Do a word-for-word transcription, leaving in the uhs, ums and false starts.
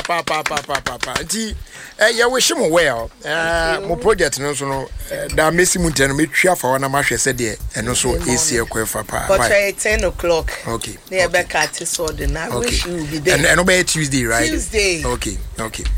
pa pa pa pa pa pa. Nti eh ya wish him well. Eh mo project no so no da Messi mu ten me twa fa wana ma hwe se de eno so esi ekwefa pa. But ten o'clock. Okay. Near back at so the now wish you be there. And and be Tuesday, right? Tuesday. Okay. Okay.